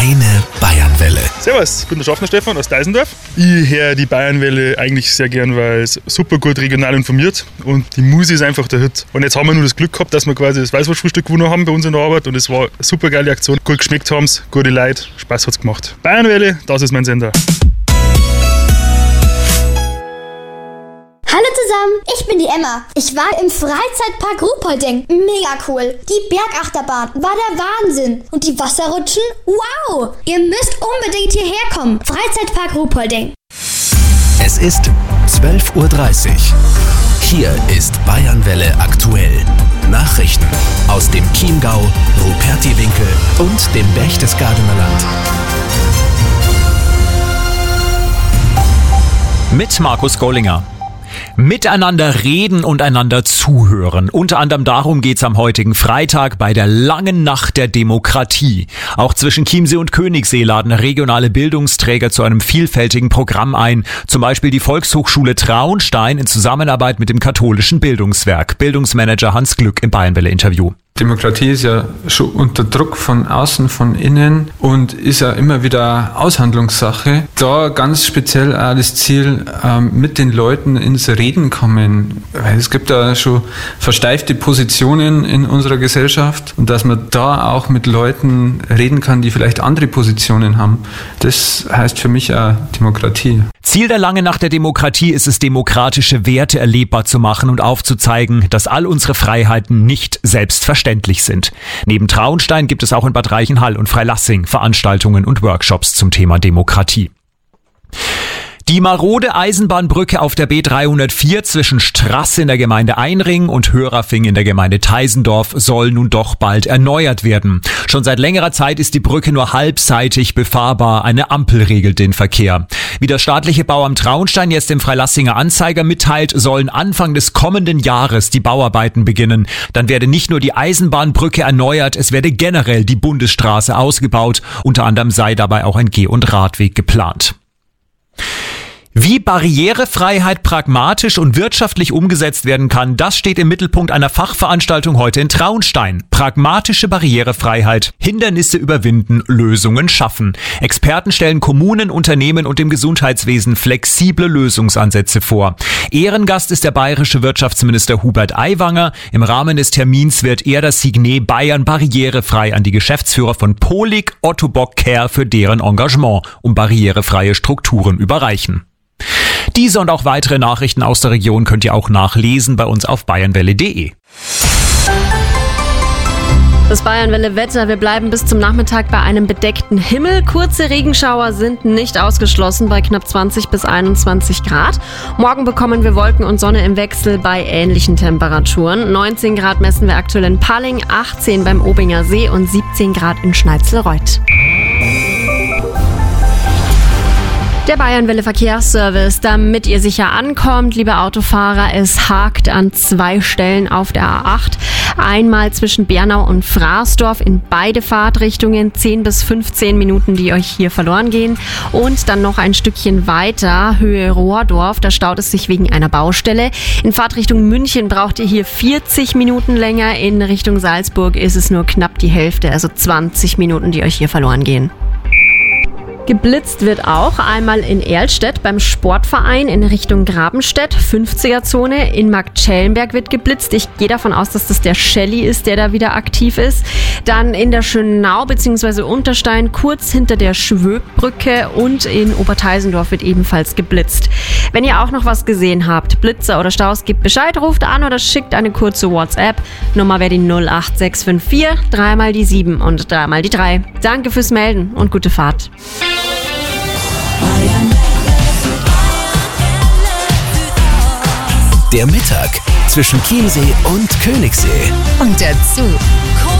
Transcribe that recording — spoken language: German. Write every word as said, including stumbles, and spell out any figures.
Deine Bayernwelle. Servus, ich bin der Schaffner Stefan aus Deisendorf. Ich höre die Bayernwelle eigentlich sehr gern, weil es super gut regional informiert und die Musik ist einfach der Hit. Und jetzt haben wir nur das Glück gehabt, dass wir quasi das Weißwurstfrühstück gewonnen haben bei uns in der Arbeit und es war eine super geile Aktion. Gut geschmeckt haben es, gute Leute, Spaß hat's gemacht. Bayernwelle, das ist mein Sender. Hallo zusammen, ich bin die Emma. Ich war im Freizeitpark Ruhpolding. Mega cool. Die Bergachterbahn war der Wahnsinn. Und die Wasserrutschen? Wow! Ihr müsst unbedingt hierher kommen. Freizeitpark Ruhpolding. Es ist zwölf Uhr dreißig. Hier ist Bayernwelle aktuell. Nachrichten aus dem Chiemgau, Rupertiwinkel und dem Berchtesgadener Land. Mit Markus Gollinger. Miteinander reden und einander zuhören. Unter anderem darum geht's am heutigen Freitag bei der langen Nacht der Demokratie. Auch zwischen Chiemsee und Königssee laden regionale Bildungsträger zu einem vielfältigen Programm ein. Zum Beispiel die Volkshochschule Traunstein in Zusammenarbeit mit dem katholischen Bildungswerk. Bildungsmanager Hans Glück im Bayernwelle-Interview. Demokratie ist ja schon unter Druck von außen, von innen und ist ja immer wieder Aushandlungssache. Da ganz speziell auch das Ziel, ähm, mit den Leuten ins Reden kommen. Weil es gibt da schon versteifte Positionen in unserer Gesellschaft und dass man da auch mit Leuten reden kann, die vielleicht andere Positionen haben. Das heißt für mich auch Demokratie. Ziel der langen Nacht der Demokratie ist es, demokratische Werte erlebbar zu machen und aufzuzeigen, dass all unsere Freiheiten nicht selbstverständlich sind. Neben Traunstein gibt es auch in Bad Reichenhall und Freilassing Veranstaltungen und Workshops zum Thema Demokratie. Die marode Eisenbahnbrücke auf der B dreihundertvier zwischen Strasse in der Gemeinde Einring und Hörafing in der Gemeinde Teisendorf soll nun doch bald erneuert werden. Schon seit längerer Zeit ist die Brücke nur halbseitig befahrbar. Eine Ampel regelt den Verkehr. Wie der staatliche Bauamt Traunstein jetzt dem Freilassinger Anzeiger mitteilt, sollen Anfang des kommenden Jahres die Bauarbeiten beginnen. Dann werde nicht nur die Eisenbahnbrücke erneuert, es werde generell die Bundesstraße ausgebaut. Unter anderem sei dabei auch ein Geh- und Radweg geplant. Wie Barrierefreiheit pragmatisch und wirtschaftlich umgesetzt werden kann, das steht im Mittelpunkt einer Fachveranstaltung heute in Traunstein. Pragmatische Barrierefreiheit, Hindernisse überwinden, Lösungen schaffen. Experten stellen Kommunen, Unternehmen und dem Gesundheitswesen flexible Lösungsansätze vor. Ehrengast ist der bayerische Wirtschaftsminister Hubert Aiwanger. Im Rahmen des Termins wird er das Signet Bayern barrierefrei an die Geschäftsführer von Polig, Otto Bock Care für deren Engagement um barrierefreie Strukturen überreichen. Diese und auch weitere Nachrichten aus der Region könnt ihr auch nachlesen bei uns auf bayernwelle punkt de. Das Bayernwelle-Wetter, wir bleiben bis zum Nachmittag bei einem bedeckten Himmel. Kurze Regenschauer sind nicht ausgeschlossen bei knapp zwanzig bis einundzwanzig Grad. Morgen bekommen wir Wolken und Sonne im Wechsel bei ähnlichen Temperaturen. neunzehn Grad messen wir aktuell in Palling, achtzehn beim Obinger See und siebzehn Grad in Schneizelreuth. Der Bayernwelle Verkehrsservice, damit ihr sicher ankommt, liebe Autofahrer, es hakt an zwei Stellen auf der A acht. Einmal zwischen Bernau und Fraßdorf in beide Fahrtrichtungen, zehn bis fünfzehn Minuten, die euch hier verloren gehen. Und dann noch ein Stückchen weiter, Höhe Rohrdorf, da staut es sich wegen einer Baustelle. In Fahrtrichtung München braucht ihr hier vierzig Minuten länger, in Richtung Salzburg ist es nur knapp die Hälfte, also zwanzig Minuten, die euch hier verloren gehen. Geblitzt wird auch einmal in Erlstedt beim Sportverein in Richtung Grabenstedt, fünfziger-Zone. In Marktschellenberg wird geblitzt. Ich gehe davon aus, dass das der Shelly ist, der da wieder aktiv ist. Dann in der Schönau bzw. Unterstein kurz hinter der Schwöbbrücke und in Oberteisendorf wird ebenfalls geblitzt. Wenn ihr auch noch was gesehen habt, Blitzer oder Staus, gebt Bescheid, ruft an oder schickt eine kurze WhatsApp. Nummer wäre die null acht sechs fünf vier, dreimal die sieben und dreimal die drei. Danke fürs Melden und gute Fahrt. Der Mittag zwischen Chiemsee und Königssee. Und dazu